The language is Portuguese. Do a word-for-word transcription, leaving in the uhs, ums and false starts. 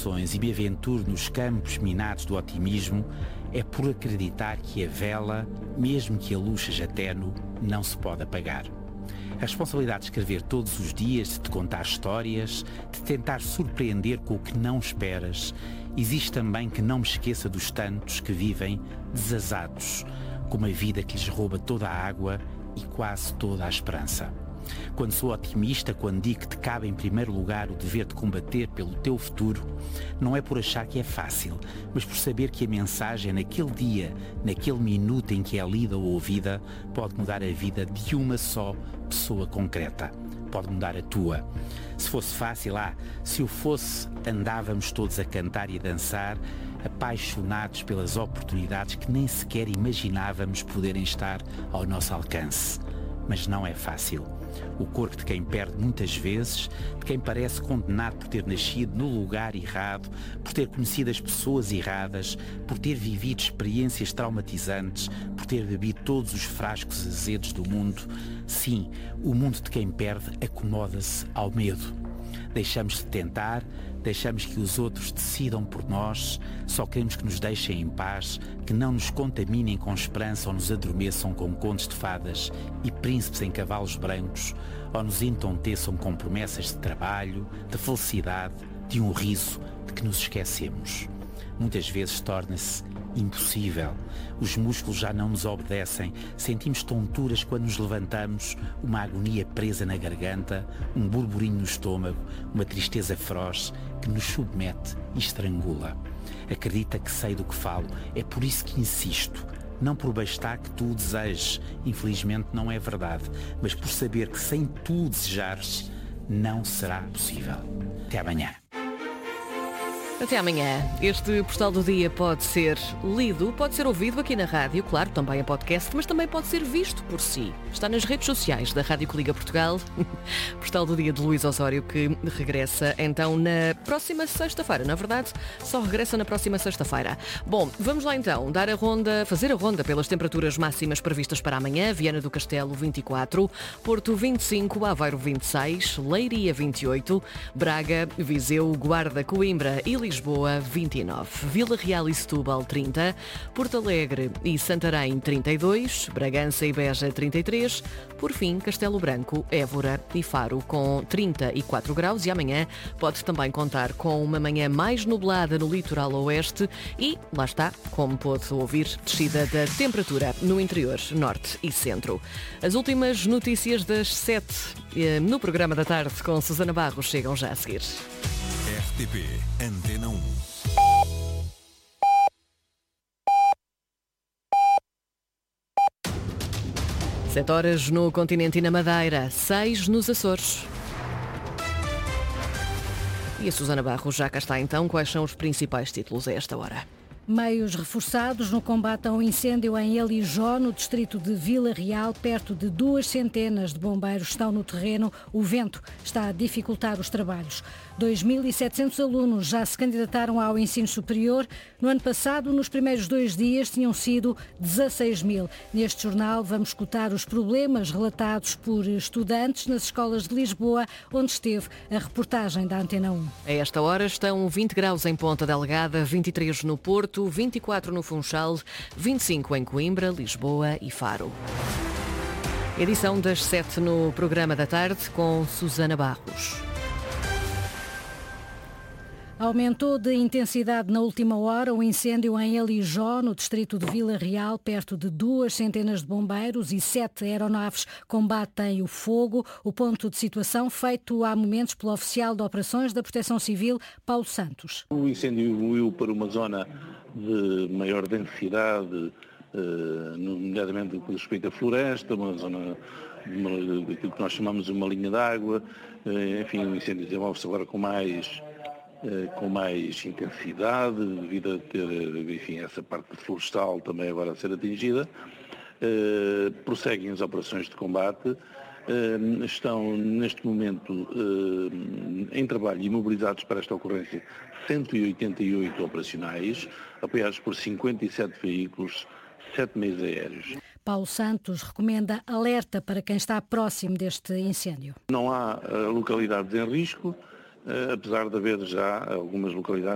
tribulações e me aventuro nos campos minados do otimismo, é por acreditar que a vela, mesmo que a luz seja tenue, não se pode apagar. A responsabilidade de escrever todos os dias, de te contar histórias, de tentar surpreender com o que não esperas, exige também que não me esqueça dos tantos que vivem desazados, com uma vida que lhes rouba toda a água e quase toda a esperança. Quando sou otimista, quando digo que te cabe em primeiro lugar o dever de combater pelo teu futuro, não é por achar que é fácil, mas por saber que a mensagem naquele dia, naquele minuto em que é lida ou ouvida, pode mudar a vida de uma só pessoa concreta. Pode mudar a tua. Se fosse fácil, ah, se eu fosse, andávamos todos a cantar e a dançar, apaixonados pelas oportunidades que nem sequer imaginávamos poderem estar ao nosso alcance. Mas não é fácil. O corpo de quem perde muitas vezes, de quem parece condenado por ter nascido no lugar errado, por ter conhecido as pessoas erradas, por ter vivido experiências traumatizantes, por ter bebido todos os frascos azedos do mundo. Sim, o mundo de quem perde acomoda-se ao medo. Deixamos de tentar, deixamos que os outros decidam por nós, só queremos que nos deixem em paz, que não nos contaminem com esperança ou nos adormeçam com contos de fadas e príncipes em cavalos brancos, ou nos entonteçam com promessas de trabalho, de felicidade, de um riso de que nos esquecemos. Muitas vezes torna-se impossível. Os músculos já não nos obedecem, sentimos tonturas quando nos levantamos, uma agonia presa na garganta, um burburinho no estômago, uma tristeza feroz que nos submete e estrangula. Acredita que sei do que falo, é por isso que insisto. Não por bastar que tu o desejes, infelizmente não é verdade, mas por saber que sem tu desejares, não será possível. Até amanhã. Até amanhã. Este Postal do Dia pode ser lido, pode ser ouvido aqui na rádio, claro, também é podcast, mas também pode ser visto por si. Está nas redes sociais da Rádio que Liga Portugal. Postal do Dia de Luís Osório, que regressa então na próxima sexta-feira. Na verdade, só regressa na próxima sexta-feira. Bom, vamos lá então dar a ronda, fazer a ronda pelas temperaturas máximas previstas para amanhã. Viana do Castelo vinte e quatro, Porto vinte e cinco, Aveiro vinte e seis, Leiria vinte e oito, Braga, Viseu, Guarda, Coimbra e Lisboa vinte e nove, Vila Real e Setúbal trinta, Porto Alegre e Santarém trinta e dois, Bragança e Beja trinta e três, por fim Castelo Branco, Évora e Faro com trinta e quatro graus e amanhã pode também contar com uma manhã mais nublada no litoral oeste e, lá está, como pôde ouvir, descida da temperatura no interior, norte e centro. As últimas notícias das sete no programa da tarde com Susana Barros chegam já a seguir. R T P Antena um. Sete horas no continente e na Madeira, seis nos Açores. E a Susana Barros já cá está então. Quais são os principais títulos a esta hora? Meios reforçados no combate ao incêndio em Elijó, no distrito de Vila Real. Perto de duas centenas de bombeiros estão no terreno. O vento está a dificultar os trabalhos. dois mil e setecentos alunos já se candidataram ao ensino superior. No ano passado, nos primeiros dois dias, tinham sido dezasseis mil. Neste jornal vamos escutar os problemas relatados por estudantes nas escolas de Lisboa, onde esteve a reportagem da Antena um. A esta hora estão vinte graus em Ponta Delgada, vinte e três no Porto, vinte e quatro no Funchal, vinte e cinco em Coimbra, Lisboa e Faro. Edição das sete no programa da tarde com Susana Barros. Aumentou de intensidade na última hora o incêndio em Elijó, no distrito de Vila Real. Perto de duas centenas de bombeiros e sete aeronaves combatem o fogo. O ponto de situação feito há momentos pelo oficial de operações da Proteção Civil, Paulo Santos. O incêndio evoluiu para uma zona de maior densidade, nomeadamente no que diz respeito à floresta, uma zona daquilo que nós chamamos de uma linha d'água. Enfim, o incêndio desenvolve-se agora com mais... com mais intensidade, devido a ter, enfim, essa parte florestal também agora a ser atingida. Uh, prosseguem as operações de combate, uh, estão neste momento uh, em trabalho e mobilizados para esta ocorrência cento e oitenta e oito operacionais, apoiados por cinquenta e sete veículos, sete meios aéreos. Paulo Santos recomenda alerta para quem está próximo deste incêndio. Não há uh, localidades em risco, Uh, apesar de haver já algumas localidades